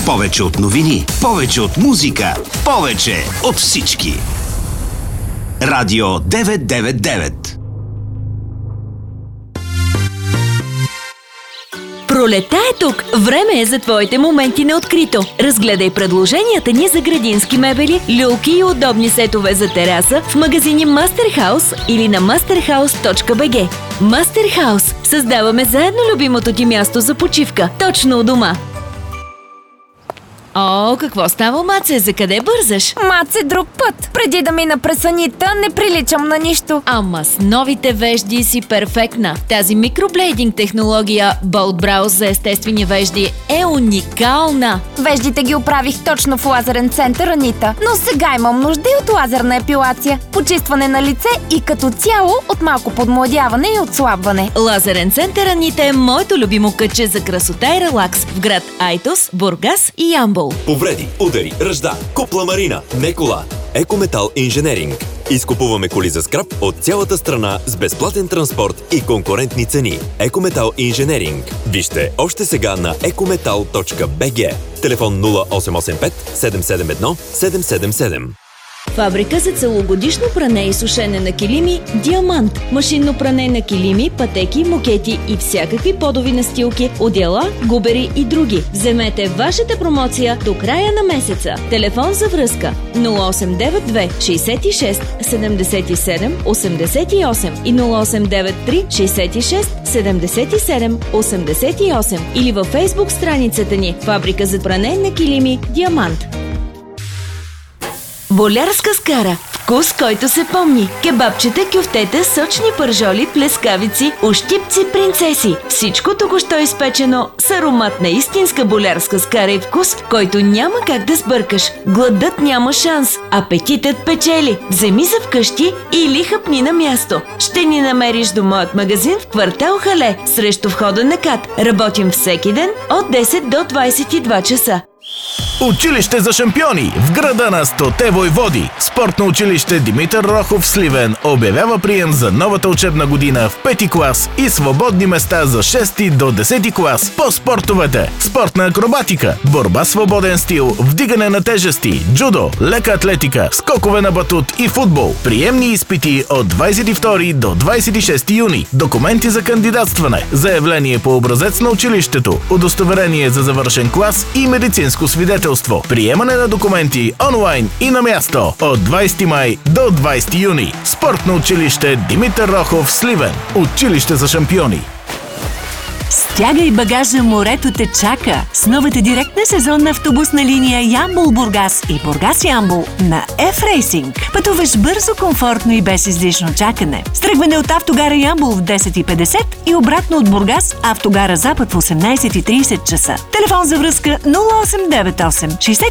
Повече от новини, повече от музика, повече от всички. Радио 999. Пролетта е тук! Време е за твоите моменти на открито. Разгледай предложенията ни за градински мебели, люлки и удобни сетове за тераса в магазини Masterhouse или на masterhouse.bg. Masterhouse. Създаваме заедно любимото ти място за почивка. Точно у дома. О, какво става, Маце? За къде бързаш? Маце, друг път. Преди да мина през Анита, не приличам на нищо. Ама с новите вежди си перфектна. Тази микроблейдинг технология Bold Brows за естествени вежди е уникална. Веждите ги оправих точно в лазерен център Анита, но сега имам нужда и от лазерна епилация, почистване на лице и като цяло от малко подмладяване и отслабване. Лазерен център Анита е моето любимо кътче за красота и релакс в град Айтос, Бургас и Ямбол. Повреди, удари, ръжда, купла Марина, не кола. Екометал Инженеринг. Изкупуваме коли за скрап от цялата страна с безплатен транспорт и конкурентни цени. Екометал Инженеринг. Вижте още сега на ecometal.bg. Телефон 0885 771 777. Фабрика за целогодишно пране и сушене на килими Диамант. Машинно пране на килими, пътеки, мокети и всякакви подови настилки, одеяла, губери и други. Вземете вашата промоция до края на месеца. Телефон за връзка 0892 66 77 88 и 0893 66 77 88 или във фейсбук страницата ни Фабрика за пране на килими Диамант. Болярска скара. Вкус, който се помни. Кебабчета, кюфтета, сочни пържоли, плескавици, ощипци, принцеси. Всичко току-що изпечено с аромат на истинска болярска скара и вкус, който няма как да сбъркаш. Гладът няма шанс. Апетитът печели. Вземи за вкъщи или хъпни на място. Ще ни намериш до моят магазин в квартал Хале, срещу входа на КАТ. Работим всеки ден от 10 до 22 часа. Училище за шампиони в града на 100-те войводи. Спортно училище Димитър Рохов Сливен обявява прием за новата учебна година в 5-ти клас и свободни места за 6-ти до 10-ти клас по спортовете: спортна акробатика, борба свободен стил, вдигане на тежести, джудо, лека атлетика, скокове на батут и футбол. Приемни изпити от 22 до 26 юни. Документи за кандидатстване: заявление по образец на училището, удостоверение за завършен клас и медицинско свидетелство. Приемане на документи онлайн и на място от 20 май до 20 юни. Спортно училище Димитър Рохов Сливен. Училище за шампиони. Стягай багажа, морето те чака с новата директна сезонна автобусна линия Ямбол-Бургас и Бургас-Ямбол на F-Racing. Пътуваш бързо, комфортно и без излишно чакане. Стръгване от автогара Ямбол в 10:50 и обратно от Бургас автогара Запад в 18:30 часа. Телефон за връзка 0898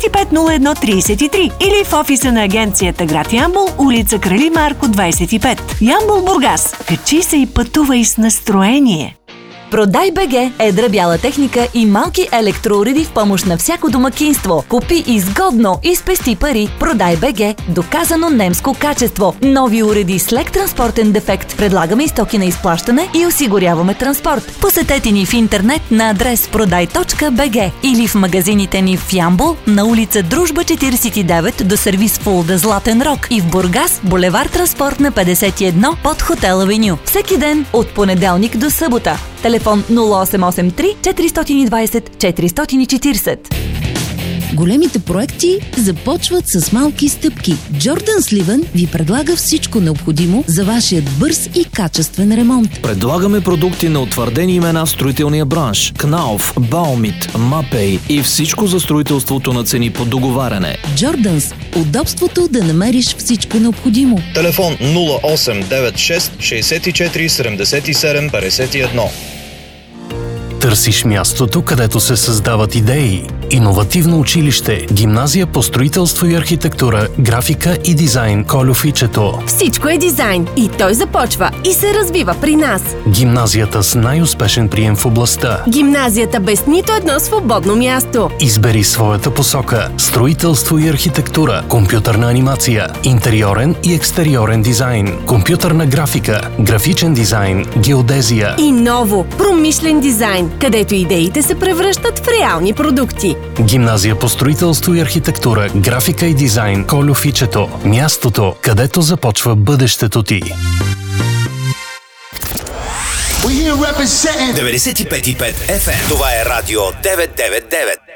650133 или в офиса на агенцията град Ямбол, улица Крали Марко 25. Ямбол-Бургас. Качи се и пътувай с настроение. Продай БГ, едра бяла техника и малки електроуреди в помощ на всяко домакинство. Купи изгодно и спести пари. Продай БГ, доказано немско качество. Нови уреди с лек транспортен дефект. Предлагаме и стоки на изплащане и осигуряваме транспорт. Посетете ни в интернет на адрес продай.bg или в магазините ни в Ямбол на улица Дружба 49 до сервис Фулда Златен Рок и в Бургас, булевар Транспортна 51 под Хотел Авеню. Всеки ден от понеделник до събота. Телефон 0883 420 440. Големите проекти започват с малки стъпки. Джордан Сливен ви предлага всичко необходимо за вашият бърз и качествен ремонт. Предлагаме продукти на утвърдени имена в строителния бранш: Кнауф, Баумит, Мапей и всичко за строителството на цени по договаряне. Джорданс. Удобството да намериш всичко необходимо. Телефон 0896 64 77 51. Търсиш мястото, където се създават идеи. Иновативно училище, гимназия по строителство и архитектура, графика и дизайн Колюфичето. Всичко е дизайн и той започва и се развива при нас. Гимназията с най-успешен прием в областта. Гимназията без нито едно свободно място. Избери своята посока: строителство и архитектура, компютърна анимация, интериорен и екстериорен дизайн, компютърна графика, графичен дизайн, геодезия и ново, промишлен дизайн, където идеите се превръщат в реални продукти. Гимназия по строителство и архитектура, графика и дизайн Колюфичето. Мястото, където започва бъдещето ти. 95,5 FM. Това е Радио 999.